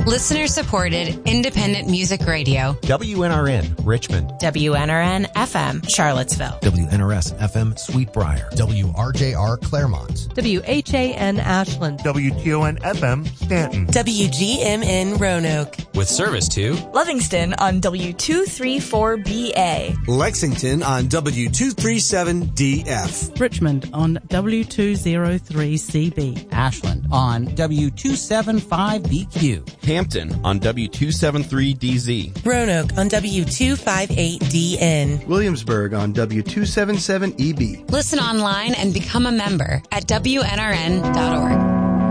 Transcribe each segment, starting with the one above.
Listener-supported, independent music radio. WNRN, Richmond. WNRN FM, Charlottesville. WNRS FM, Sweetbriar. WRJR, Claremont. WHAN, Ashland. WTON FM, Stanton. WGMN, Roanoke. With service to Livingston on W234BA. Lexington on W237DF. Richmond on W203CB. Ashland on W275BQ. Hampton on W273DZ. Roanoke on W258DN. Williamsburg on W277EB. Listen online and become a member at WNRN.org.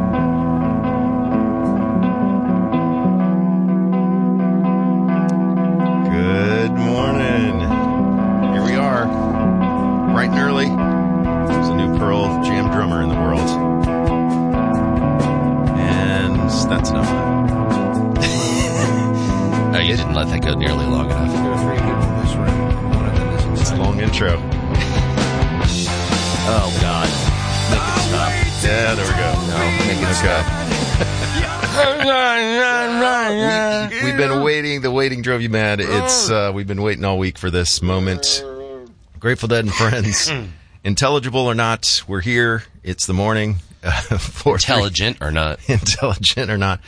Good morning. Here we are, bright and early. There's a new Pearl Jam drummer in the world. And that's enough. No, you didn't let that go nearly long enough. There are 3 people in this room. One of them is inside. It's a long intro. Oh, God. Make it stop. Yeah, there we go. No, make it stop. We've been waiting. The waiting drove you mad. It's we've been waiting all week for this moment. Grateful Dead and Friends. Intelligible or not, we're here. It's the morning. Intelligent or not. Intelligent or not.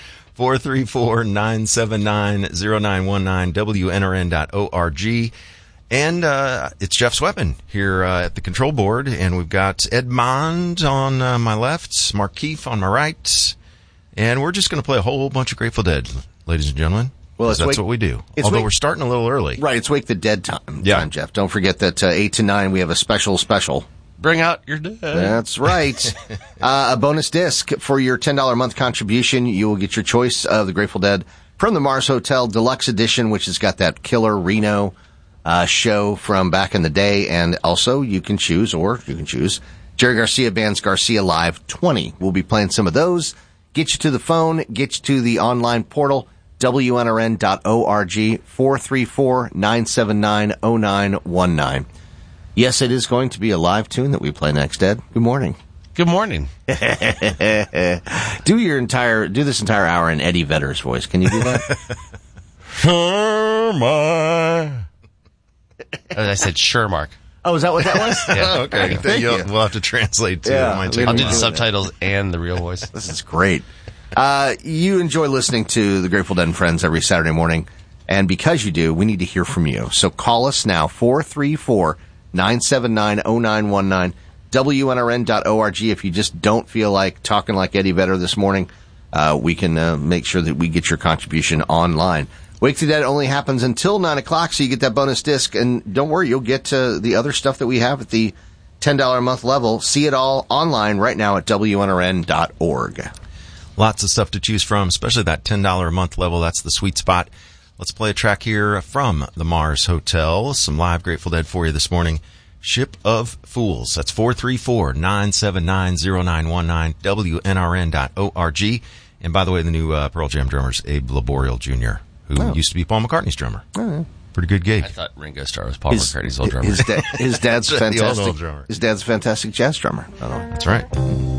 434-979-0919, WNRN.org. And it's Jeff Sweppen here at the control board. And we've got Ed Mond on my left, Mark Keefe on my right. And we're just going to play a whole bunch of Grateful Dead, ladies and gentlemen. Well, that's what we do. Although we're starting a little early. Right, it's Wake the Dead time, Jeff. Don't forget that 8 to 9 we have a special. Bring out your dead. That's right. A bonus disc for your $10 a month contribution. You will get your choice of the Grateful Dead from the Mars Hotel Deluxe Edition, which has got that killer Reno show from back in the day. And also you can choose Jerry Garcia Band's Garcia Live 20. We'll be playing some of those. Get you to the phone, get you to the online portal, WNRN.org, 434-979-0919. Yes, it is going to be a live tune that we play next, Ed. Good morning. Good morning. Do this entire hour in Eddie Vedder's voice. Can you do that? I said sure, Mark. Oh, is that what that was? Yeah. Okay. We'll have to translate too. Yeah, I'll do the subtitles and the real voice. This is great. You enjoy listening to the Grateful Dead and Friends every Saturday morning. And because you do, we need to hear from you. So call us now, 434-979-0919, WNRN.org. If you just don't feel like talking like Eddie Vedder this morning, we can make sure that we get your contribution online. Wake the Dead only happens until 9 o'clock, so you get that bonus disc. And don't worry, you'll get the other stuff that we have at the $10 a month level. See it all online right now at WNRN.org. Lots of stuff to choose from, especially that $10 a month level. That's the sweet spot. Let's play a track here from the Mars Hotel. Some live Grateful Dead for you this morning. Ship of Fools. That's 434-979-0919, WNRN.org. And by the way, the new Pearl Jam drummer's Abe Laboriel Jr., who used to be Paul McCartney's drummer. Pretty good gig. I thought Ringo Starr was Paul McCartney's old drummer. His dad's fantastic. Old drummer. His dad's a fantastic jazz drummer. That's right.